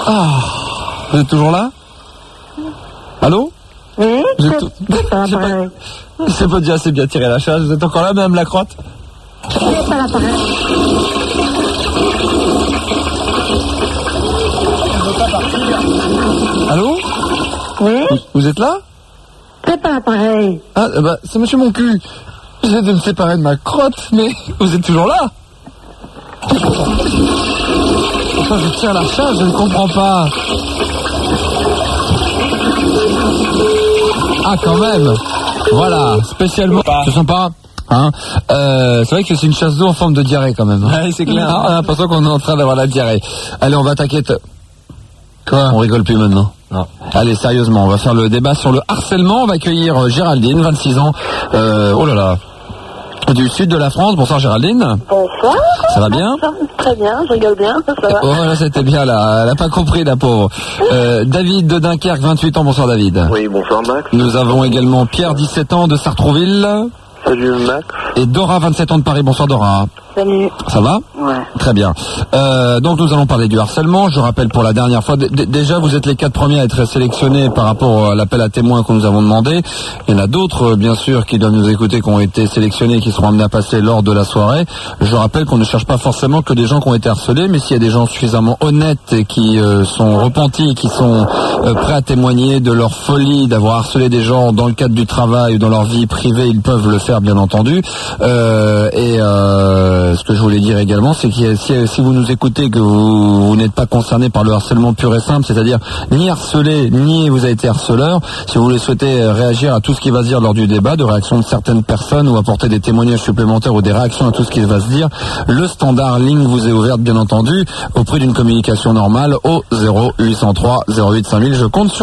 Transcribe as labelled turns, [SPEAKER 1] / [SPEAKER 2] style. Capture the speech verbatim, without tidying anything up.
[SPEAKER 1] Ah, vous êtes toujours là? Allô?
[SPEAKER 2] Oui,
[SPEAKER 1] c'est tout... pas, c'est pas déjà assez bien tiré la chasse. Vous êtes encore là, Madame Lacrotte?
[SPEAKER 2] C'est pas l'appareil.
[SPEAKER 1] Allô?
[SPEAKER 2] Oui?
[SPEAKER 1] Vous, vous êtes là?
[SPEAKER 2] C'est pas l'appareil.
[SPEAKER 1] Ah, bah, c'est Monsieur Mon Cul. J'essaie de me séparer de ma crotte, mais vous êtes toujours là? Pourquoi je tire la chasse? Je ne comprends pas. Ah, quand même. Voilà, spécialement. C'est sympa. Hein euh, c'est vrai que c'est une chasse d'eau en forme de diarrhée quand même.
[SPEAKER 3] Ouais, c'est clair.
[SPEAKER 1] Ah, on a l'impression qu'on est en train d'avoir la diarrhée. Allez, on va attaquer. T- Quoi? On rigole plus maintenant.
[SPEAKER 3] Non.
[SPEAKER 1] Allez, sérieusement, on va faire le débat sur le harcèlement. On va accueillir Géraldine, vingt-six ans. Euh, oh là là. Du sud de la France. Bonsoir Géraldine.
[SPEAKER 2] Bonsoir.
[SPEAKER 1] Ça va bien?
[SPEAKER 2] Très bien, je rigole bien, ça va.
[SPEAKER 1] Oh là, c'était bien là. Elle n'a pas compris, la pauvre. Euh, David de Dunkerque, vingt-huit ans. Bonsoir David.
[SPEAKER 4] Oui, bonsoir Max.
[SPEAKER 1] Nous avons également Pierre, dix-sept ans, de Sartrouville.
[SPEAKER 4] Salut Max.
[SPEAKER 1] Et Dora, vingt-sept ans de Paris. Bonsoir Dora.
[SPEAKER 2] Salut.
[SPEAKER 1] Ça va?
[SPEAKER 2] Ouais.
[SPEAKER 1] Très bien. Euh, donc nous allons parler du harcèlement. Je rappelle pour la dernière fois, d- d- déjà vous êtes les quatre premiers à être sélectionnés par rapport à l'appel à témoins que nous avons demandé. Il y en a d'autres, euh, bien sûr, qui doivent nous écouter, qui ont été sélectionnés et qui seront amenés à passer lors de la soirée. Je rappelle qu'on ne cherche pas forcément que des gens qui ont été harcelés, mais s'il y a des gens suffisamment honnêtes et qui euh, sont repentis, qui sont euh, prêts à témoigner de leur folie d'avoir harcelé des gens dans le cadre du travail ou dans leur vie privée, ils peuvent le faire, bien entendu. Euh, et euh, ce que je voulais dire également, c'est que si, si vous nous écoutez, que vous, vous n'êtes pas concerné par le harcèlement pur et simple, c'est-à-dire ni harcelé, ni vous avez été harceleur, si vous voulez souhaiter réagir à tout ce qui va se dire lors du débat, de réaction de certaines personnes ou apporter des témoignages supplémentaires ou des réactions à tout ce qui va se dire, le standard ligne vous est ouverte, bien entendu, au prix d'une communication normale au zéro huit cent trois zéro huit cinq mille. Je compte sur